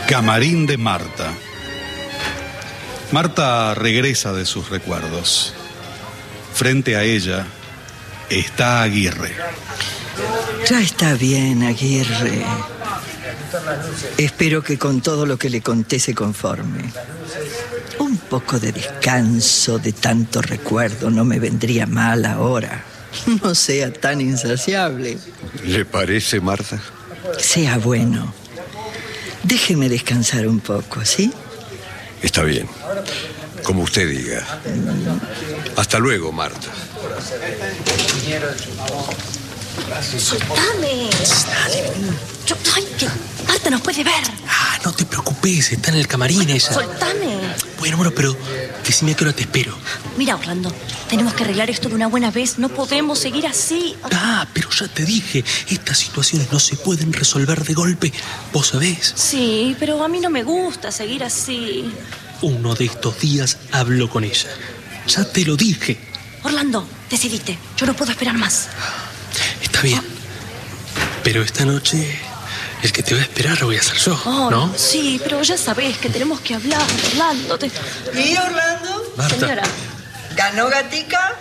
Camarín de Marta. Marta regresa de sus recuerdos. Frente a ella está Aguirre. Ya está bien, Aguirre. Espero que con todo lo que le conté se conforme. Un poco de descanso de tanto recuerdo no me vendría mal ahora. No sea tan insaciable. ¿Le parece, Marta? Sea bueno. Déjeme descansar un poco, ¿sí? Está bien. Como usted diga. Hasta luego, Marta. ¡Soltame! Ay, que Marta nos puede ver. No te preocupes, está en el camarín ella. ¡Soltame! Bueno, pero decime a qué hora te espero. Mira, Orlando, tenemos que arreglar esto de una buena vez. No podemos seguir así. Pero ya te dije, estas situaciones no se pueden resolver de golpe. ¿Vos sabés? Sí, pero a mí no me gusta seguir así. Uno de estos días hablo con ella. Ya te lo dije. Orlando, decidite. Yo no puedo esperar más. Está bien. Pero esta noche el que te va a esperar voy a ser yo, ¿no? Sí, pero ya sabés que tenemos que hablar, Orlando. ¿Y Orlando? Marta. Señora. ¿Ganó Gatica?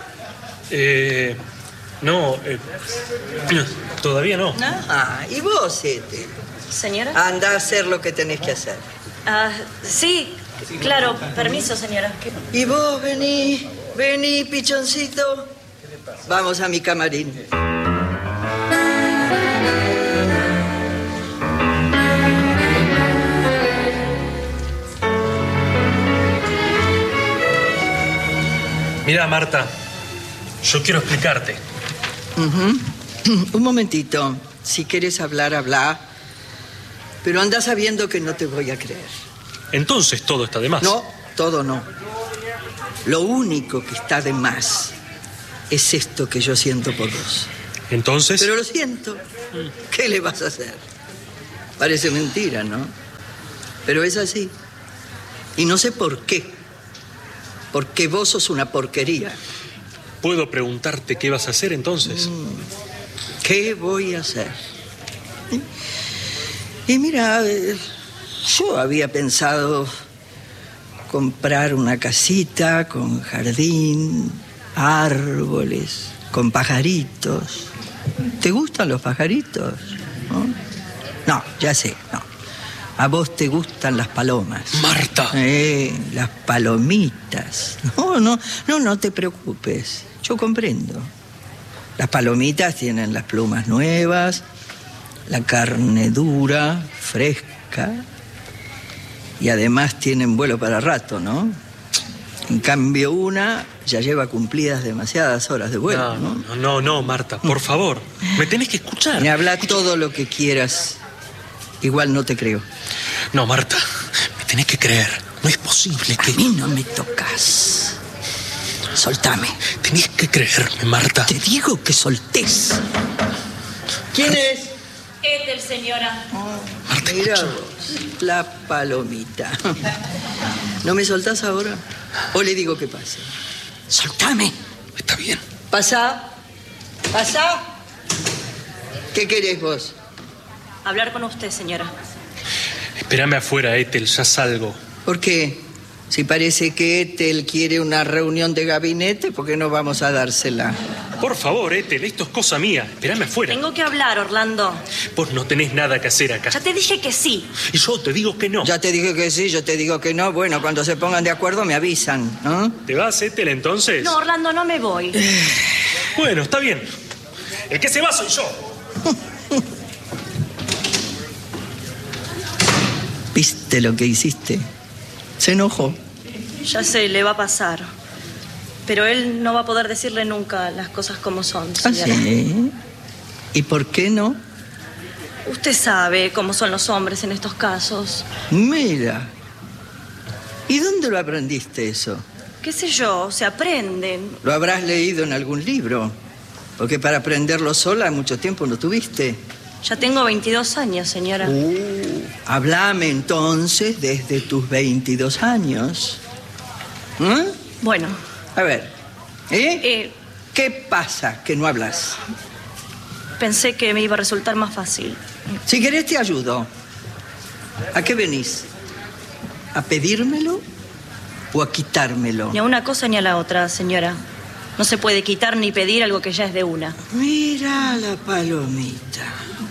No, todavía no. ¿Y vos, Ethel? Señora. Anda a hacer lo que tenés que hacer. Sí, claro. Permiso, señora. Y vos, vení, pichoncito. Vamos a mi camarín. Mira, Marta, yo quiero explicarte. Un momentito. Si quieres hablar, habla. Pero anda sabiendo que no te voy a creer. Entonces todo está de más. No, todo no. Lo único que está de más es esto que yo siento por vos. Entonces... Pero lo siento. ¿Qué le vas a hacer? Parece mentira, ¿no? Pero es así. Y no sé por qué. Porque vos sos una porquería. ¿Puedo preguntarte qué vas a hacer entonces? ¿Qué voy a hacer? Y mira, yo había pensado comprar una casita con jardín, árboles, con pajaritos. ¿Te gustan los pajaritos? No, ya sé, no. A vos te gustan las palomas. ¡Marta! Las palomitas. No te preocupes. Yo comprendo. Las palomitas tienen las plumas nuevas, la carne dura, fresca, y además tienen vuelo para rato, ¿no? En cambio, una ya lleva cumplidas demasiadas horas de vuelo, ¿no? No, Marta, por favor. Me tenés que escuchar. Me habla todo lo que quieras. Igual no te creo. No, Marta, me tenés que creer. No es posible que... A mí no me tocas. Soltame. Tenés que creerme, Marta. Te digo que soltés. ¿Quién es? Ethel, señora. Marta, Mira escucha. vos, la palomita. ¿No me soltás ahora? ¿O le digo que pase? Soltame. Está bien. Pasá. ¿Qué querés vos? Hablar con usted, señora. Espérame afuera, Ethel, ya salgo. ¿Por qué? Si parece que Ethel quiere una reunión de gabinete, ¿por qué no vamos a dársela? Por favor, Ethel, esto es cosa mía. Espérame afuera. Tengo que hablar, Orlando. Vos no tenés nada que hacer acá. Ya te dije que sí. Y yo te digo que no. Ya te dije que sí, yo te digo que no. Bueno, cuando se pongan de acuerdo me avisan, ¿no? ¿Te vas, Ethel, entonces? No, Orlando, no me voy. Bueno, está bien. El que se va soy yo. ¿Viste lo que hiciste? Se enojó. Ya sé, le va a pasar. Pero él no va a poder decirle nunca las cosas como son, ¿Ah, señora. sí? ¿Y por qué no? Usted sabe cómo son los hombres en estos casos. Mira. ¿Y dónde lo aprendiste eso? ¿Qué sé yo? Se aprenden. Lo habrás leído en algún libro. Porque para aprenderlo sola mucho tiempo no tuviste. Ya tengo 22 años, señora. Háblame entonces desde tus 22 años. Bueno. A ver, ¿qué pasa que no hablas? Pensé que me iba a resultar más fácil. Si querés te ayudo. ¿A qué venís? ¿A pedírmelo o a quitármelo? Ni a una cosa ni a la otra, señora. No se puede quitar ni pedir algo que ya es de una. Mira la palomita.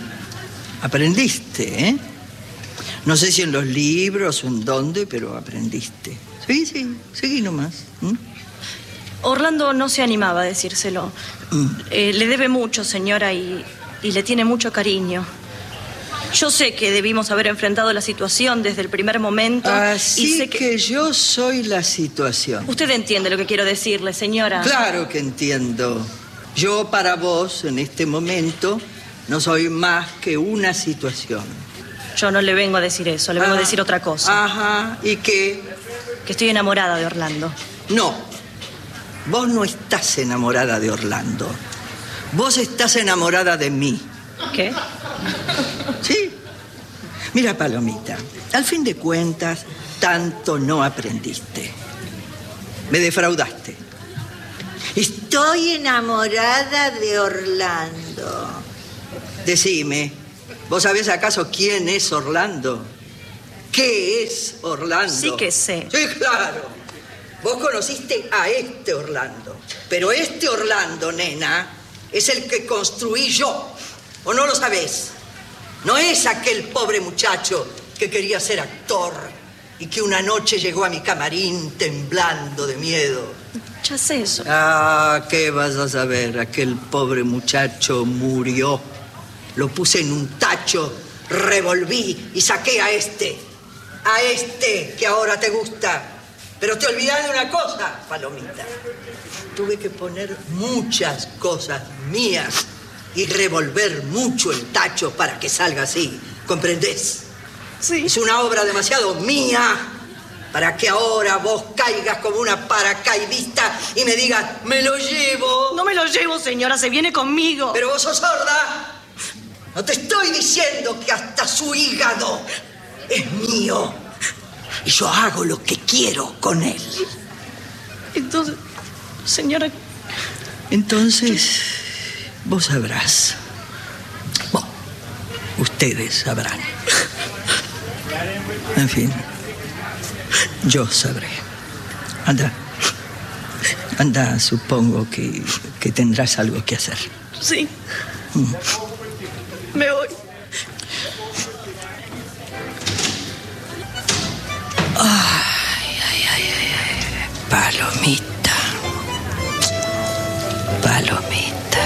Aprendiste, ¿eh? No sé si en los libros o en dónde, pero aprendiste. Sí, seguí nomás. Orlando no se animaba a decírselo. Le debe mucho, señora, y le tiene mucho cariño. Yo sé que debimos haber enfrentado la situación desde el primer momento. Así y sé que yo soy la situación. Usted entiende lo que quiero decirle, señora. Claro que entiendo. Yo para vos, en este momento, no soy más que una situación. Yo no le vengo a decir eso, le vengo a decir otra cosa. Ajá, ¿y qué? Que estoy enamorada de Orlando. No, vos no estás enamorada de Orlando. Vos estás enamorada de mí. ¿Qué? Sí. Mira, palomita, al fin de cuentas, tanto no aprendiste. Me defraudaste. Estoy enamorada de Orlando. Decime, ¿vos sabés acaso quién es Orlando? ¿Qué es Orlando? Sí que sé. Sí, claro. Vos conociste a este Orlando. Pero este Orlando, nena, es el que construí yo. ¿O no lo sabés? No es aquel pobre muchacho que quería ser actor y que una noche llegó a mi camarín temblando de miedo. Ya sé eso. Ah, ¿qué vas a saber? Aquel pobre muchacho murió. Lo puse en un tacho, revolví y saqué a este que ahora te gusta. Pero te olvidás de una cosa, palomita. Tuve que poner muchas cosas mías y revolver mucho el tacho para que salga así. ¿Comprendés? Sí. Es una obra demasiado mía para que ahora vos caigas como una paracaidista y me digas, me lo llevo. No me lo llevo, señora, se viene conmigo. Pero vos sos sorda. No te estoy diciendo que hasta su hígado es mío. Y yo hago lo que quiero con él. Entonces, señora... Entonces, vos sabrás. Bueno, ustedes sabrán. En fin, yo sabré. Anda, supongo que tendrás algo que hacer. Sí. Me voy. Palomita. Palomita.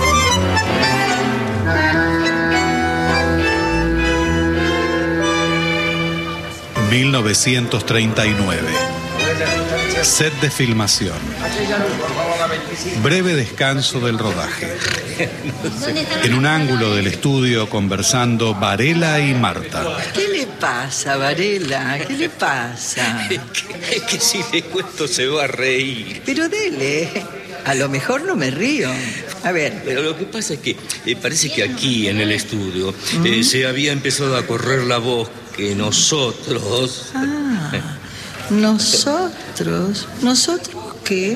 ...1939... Set de filmación. Breve descanso del rodaje. En un ángulo del estudio conversando Varela y Marta. ¿Qué le pasa, Varela? ¿Qué le pasa? Es que si le cuento se va a reír. Pero dele. A lo mejor no me río. A ver. Pero lo que pasa es que parece que aquí en el estudio se había empezado a correr la voz que nosotros... ¿Nosotros? ¿Nosotros qué?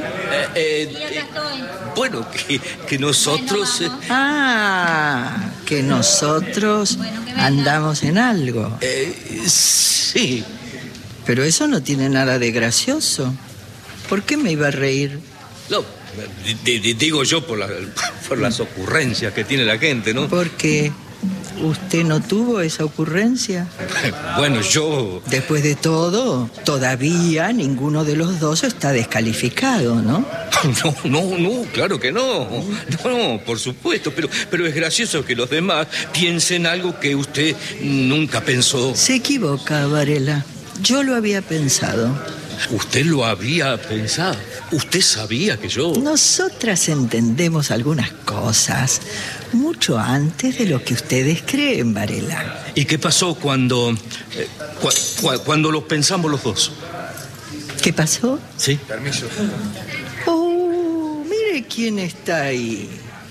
Bueno, que nosotros... que nosotros andamos en algo. Sí. Pero eso no tiene nada de gracioso. ¿Por qué me iba a reír? No, digo yo por las ocurrencias que tiene la gente, ¿no? Porque usted no tuvo esa ocurrencia. Bueno, yo... Después de todo, todavía ninguno de los dos está descalificado, ¿no? No, claro que no. No, por supuesto, pero es gracioso que los demás piensen algo que usted nunca pensó. Se equivoca, Varela. Yo lo había pensado. ¿Usted lo había pensado? ¿Usted sabía que yo...? Nosotras entendemos algunas cosas mucho antes de lo que ustedes creen, Varela. ¿Y qué pasó cuando lo pensamos los dos? ¿Qué pasó? Sí. Permiso. Oh, mire quién está ahí.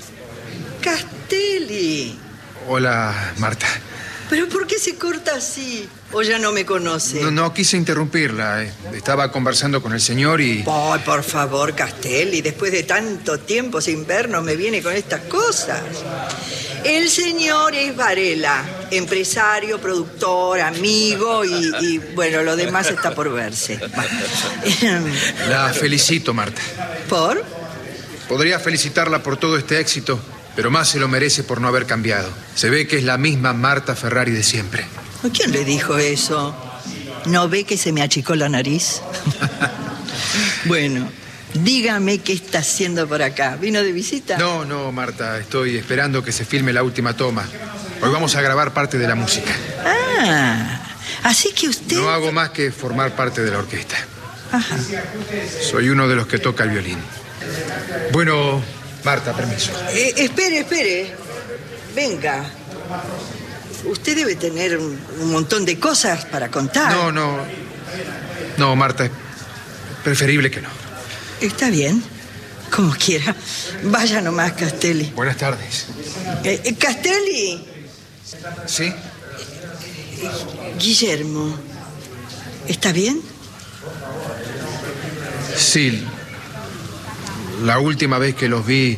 Castelli. Hola, Marta. ¿Pero por qué se corta así? ¿O ya no me conoce? No quise interrumpirla. Estaba conversando con el señor y... Ay, por favor, Castelli, después de tanto tiempo sin vernos me viene con estas cosas. El señor es Varela empresario, productor, amigo y bueno, lo demás está por verse. La felicito, Marta. ¿Por? Podría felicitarla por todo este éxito, pero más se lo merece por no haber cambiado. Se ve que es la misma Marta Ferrari de siempre. ¿Quién le dijo eso? ¿No ve que se me achicó la nariz? Bueno, dígame qué está haciendo por acá. ¿Vino de visita? No, Marta. Estoy esperando que se filme la última toma. Hoy vamos a grabar parte de la música. Ah, así que usted... No hago más que formar parte de la orquesta. Ajá. Soy uno de los que toca el violín. Bueno, Marta, permiso. Espere. Venga. Usted debe tener un montón de cosas para contar. No, Marta, es preferible que no. Está bien, como quiera. Vaya nomás, Castelli. Buenas tardes. Castelli. ¿Sí? Guillermo, ¿está bien? Sí. La última vez que los vi,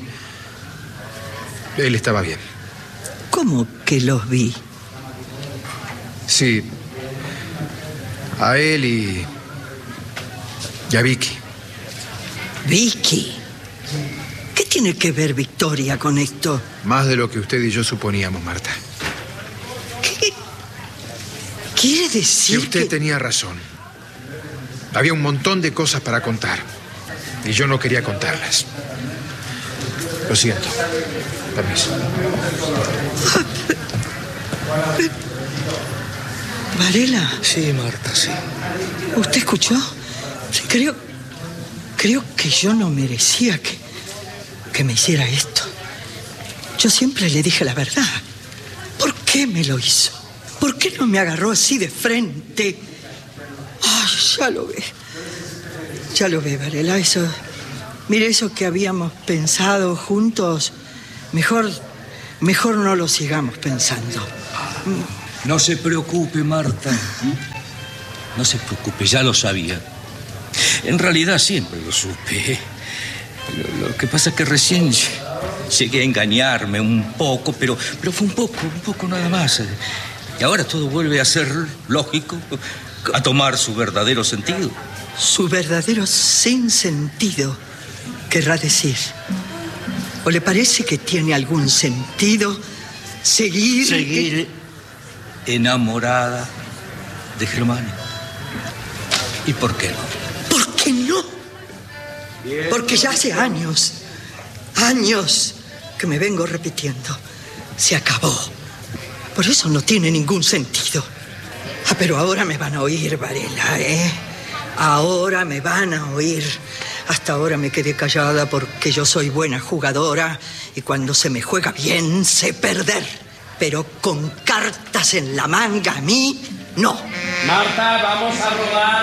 él estaba bien. ¿Cómo que los vi? Sí. A él y a Vicky. ¿Vicky? ¿Qué tiene que ver Victoria con esto? Más de lo que usted y yo suponíamos, Marta. ¿Qué quiere decir que usted tenía razón? Había un montón de cosas para contar y yo no quería contarlas. Lo siento. Permiso. ¿Varela? Sí, Marta, sí. ¿Usted escuchó? Creo que yo no merecía que me hiciera esto. Yo siempre le dije la verdad. ¿Por qué me lo hizo? ¿Por qué no me agarró así de frente? Ay, ya lo ve, Varela. Mire, eso que habíamos pensado juntos, mejor no lo sigamos pensando. No se preocupe, Marta. No se preocupe, ya lo sabía. En realidad siempre lo supe. Lo que pasa es que recién llegué a engañarme un poco, pero fue un poco nada más. Y ahora todo vuelve a ser lógico, a tomar su verdadero sentido. Su verdadero sinsentido, querrá decir. ¿O le parece que tiene algún sentido seguir enamorada de Germán? ¿Y por qué no? ¿Por qué no? Porque ya hace años que me vengo repitiendo. Se acabó. Por eso no tiene ningún sentido. Pero ahora me van a oír, Varela, ¿eh? Ahora me van a oír. Hasta ahora me quedé callada porque yo soy buena jugadora y cuando se me juega bien sé perder. Pero con cartas en la manga a mí, no. Marta, vamos a rodar.